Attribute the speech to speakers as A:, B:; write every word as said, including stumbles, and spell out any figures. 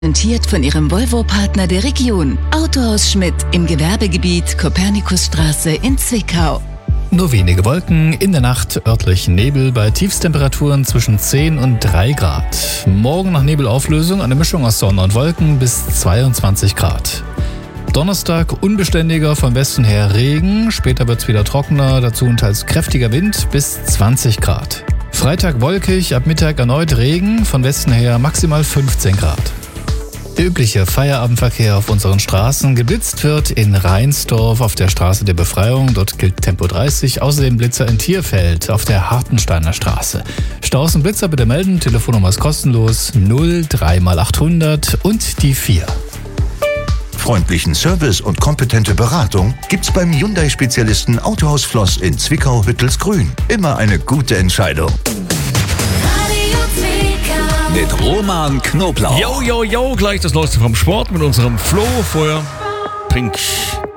A: Präsentiert von Ihrem Volvo-Partner der Region. Autohaus Schmidt im Gewerbegebiet Kopernikusstraße in Zwickau.
B: Nur wenige Wolken, in der Nacht örtlich Nebel bei Tiefstemperaturen zwischen zehn und drei Grad. Morgen nach Nebelauflösung eine Mischung aus Sonne und Wolken bis zweiundzwanzig Grad. Donnerstag unbeständiger, von Westen her Regen, später wird es wieder trockener, dazu ein teils kräftiger Wind bis zwanzig Grad. Freitag wolkig, ab Mittag erneut Regen, von Westen her maximal fünfzehn Grad. Der übliche Feierabendverkehr auf unseren Straßen. Geblitzt wird in Rheinsdorf auf der Straße der Befreiung. Dort gilt Tempo dreißig. Außerdem Blitzer in Tierfeld auf der Hartensteiner Straße. Staus und Blitzer bitte melden. Telefonnummer ist kostenlos. null drei mal achthundert und die vier.
C: Freundlichen Service und kompetente Beratung gibt's beim Hyundai-Spezialisten Autohaus Floss in Zwickau-Hüttelsgrün. Immer eine gute Entscheidung.
D: Mit Roman Knoblauch.
E: Yo, yo, yo, gleich das Neueste vom Sport mit unserem Flo. Vorher Pink